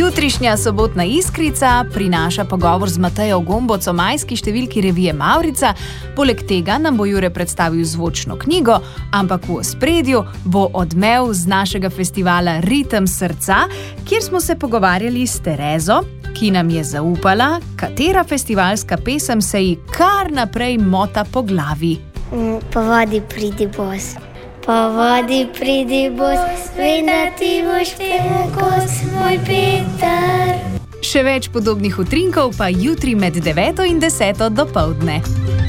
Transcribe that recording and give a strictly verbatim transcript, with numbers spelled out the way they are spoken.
Jutrišnja sobotna Iskrica prinaša pogovor z Matejo Gomboc o majski številki revije Mavrica. Poleg tega nam bo Jure predstavil zvočno knjigo, ampak v ospredju bo odmev z našega festivala Ritem srca, kjer smo se pogovarjali s Terezo, ki nam je zaupala, katera festivalska pesem se ji kar naprej mota po glavi. Po vodi pridi bos. Po vodi pridi bos, vem, da ti boš peval kos, moj Peter. Še več podobnih utrinkov pa jutri med deveto in deseto dopoldne.